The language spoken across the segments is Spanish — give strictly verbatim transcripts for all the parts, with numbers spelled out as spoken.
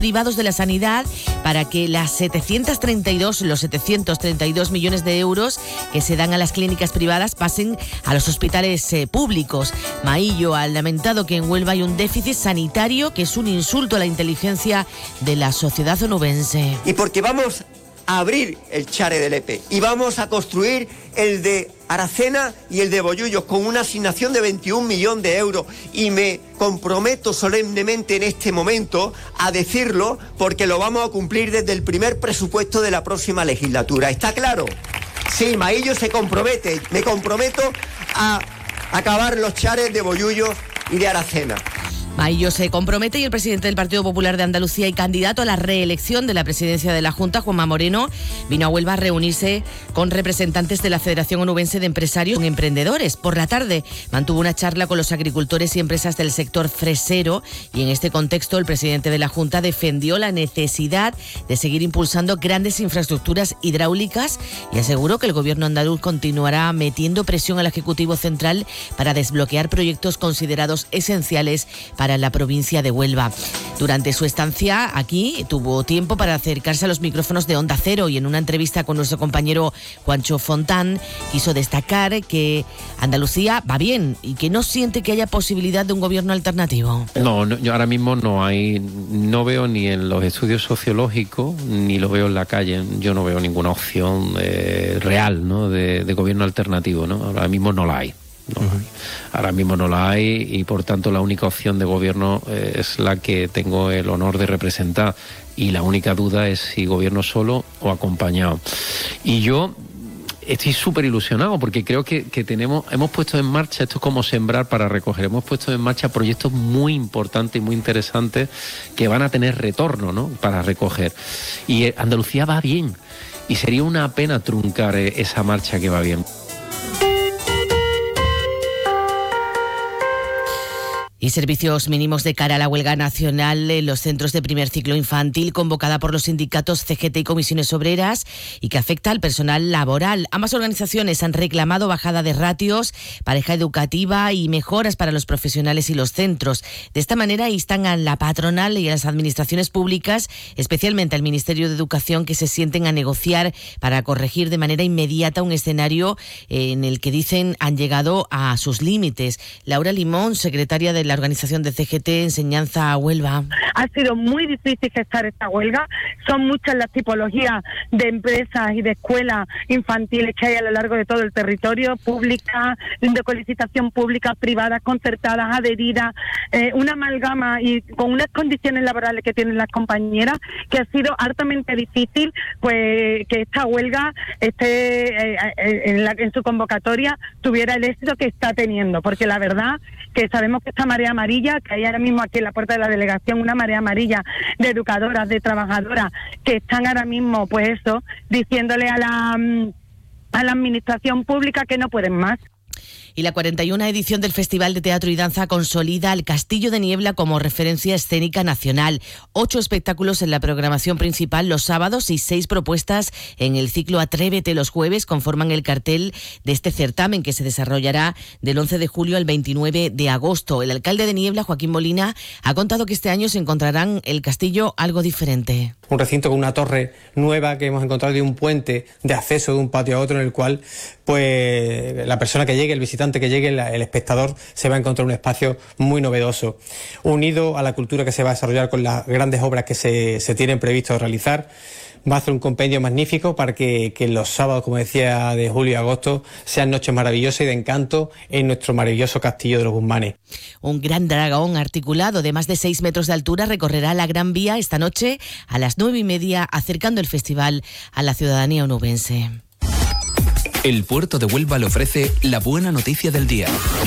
privados de la sanidad para que las setecientos treinta y dos, los setecientos treinta y dos millones de euros que se dan a las clínicas privadas pasen a los hospitales eh, públicos. Maillo ha lamentado que en Huelva hay un déficit sanitario que es un insulto a la inteligencia de la sociedad onubense. Y porque vamos a abrir el Chare de Lepe y vamos a construir el de Aracena y el de Bollullos con una asignación de veintiún millones de euros, y me comprometo solemnemente en este momento a decirlo porque lo vamos a cumplir desde el primer presupuesto de la próxima legislatura. ¿Está claro? Sí, Maillo se compromete, me comprometo a acabar los chares de Bollullos y de Aracena. Maillo se compromete y el presidente del Partido Popular de Andalucía y candidato a la reelección de la presidencia de la Junta, Juanma Moreno, vino a Huelva a reunirse con representantes de la Federación Onubense de Empresarios y Emprendedores. Por la tarde mantuvo una charla con los agricultores y empresas del sector fresero y en este contexto el presidente de la Junta defendió la necesidad de seguir impulsando grandes infraestructuras hidráulicas y aseguró que el gobierno andaluz continuará metiendo presión al Ejecutivo Central para desbloquear proyectos considerados esenciales para la provincia de Huelva. Durante su estancia aquí tuvo tiempo para acercarse a los micrófonos de Onda Cero y en una entrevista con nuestro compañero Juancho Fontán quiso destacar que Andalucía va bien y que no siente que haya posibilidad de un gobierno alternativo. No, no yo ahora mismo no hay, no veo ni en los estudios sociológicos ni lo veo en la calle. Yo no veo ninguna opción eh, real, ¿no? de, de gobierno alternativo, ¿no? Ahora mismo no la hay. No, uh-huh. Ahora mismo no la hay y por tanto la única opción de gobierno eh, es la que tengo el honor de representar y la única duda es si gobierno solo o acompañado. Y yo estoy súper ilusionado porque creo que, que tenemos, hemos puesto en marcha, esto es como sembrar para recoger, hemos puesto en marcha proyectos muy importantes y muy interesantes que van a tener retorno, ¿no? Para recoger. Y Andalucía va bien y sería una pena truncar eh, esa marcha que va bien. Y servicios mínimos de cara a la huelga nacional en los centros de primer ciclo infantil convocada por los sindicatos C G T y comisiones obreras y que afecta al personal laboral. Ambas organizaciones han reclamado bajada de ratios, pareja educativa y mejoras para los profesionales y los centros. De esta manera instan a la patronal y a las administraciones públicas, especialmente al Ministerio de Educación, que se sienten a negociar para corregir de manera inmediata un escenario en el que dicen han llegado a sus límites. Laura Limón, secretaria de la organización de C G T Enseñanza a Huelva. Ha sido muy difícil gestar esta huelga. Son muchas las tipologías de empresas y de escuelas infantiles que hay a lo largo de todo el territorio, públicas, de colicitación pública, privadas, concertadas, adheridas, eh, una amalgama y con unas condiciones laborales que tienen las compañeras, que ha sido hartamente difícil pues que esta huelga esté eh, en, la, en su convocatoria tuviera el éxito que está teniendo, porque la verdad que sabemos que esta marea amarilla, que hay ahora mismo aquí en la puerta de la delegación una marea amarilla de educadoras, de trabajadoras, que están ahora mismo, pues eso, diciéndole a la, a la administración pública que no pueden más. Y la cuarenta y una edición del Festival de Teatro y Danza consolida al Castillo de Niebla como referencia escénica nacional. Ocho espectáculos en la programación principal los sábados y seis propuestas en el ciclo Atrévete los jueves conforman el cartel de este certamen que se desarrollará del once de julio al veintinueve de agosto. El alcalde de Niebla, Joaquín Molina, ha contado que este año se encontrarán el castillo algo diferente. Un recinto con una torre nueva que hemos encontrado y un puente de acceso de un patio a otro en el cual pues la persona que llegue, el visitante que llegue, el espectador se va a encontrar un espacio muy novedoso, unido a la cultura que se va a desarrollar con las grandes obras que se, se tienen previsto realizar. Va a hacer un compendio magnífico para que, que los sábados, como decía, de julio y agosto, sean noches maravillosas y de encanto en nuestro maravilloso castillo de los Guzmanes. Un gran dragón articulado de más de seis metros de altura recorrerá la Gran Vía esta noche a las nueve y media, acercando el festival a la ciudadanía onubense. El puerto de Huelva le ofrece la buena noticia del día.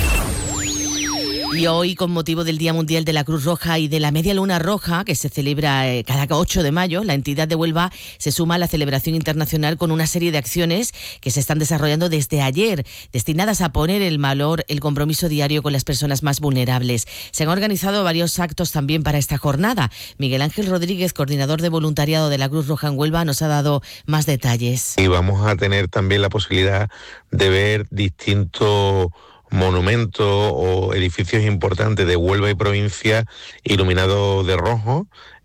Y hoy, con motivo del Día Mundial de la Cruz Roja y de la Media Luna Roja, que se celebra cada ocho de mayo, la entidad de Huelva se suma a la celebración internacional con una serie de acciones que se están desarrollando desde ayer, destinadas a poner en valor el compromiso diario con las personas más vulnerables. Se han organizado varios actos también para esta jornada. Miguel Ángel Rodríguez, coordinador de voluntariado de la Cruz Roja en Huelva, nos ha dado más detalles. Y vamos a tener también la posibilidad de ver distintos monumentos o edificios importantes de Huelva y provincia iluminados de rojo,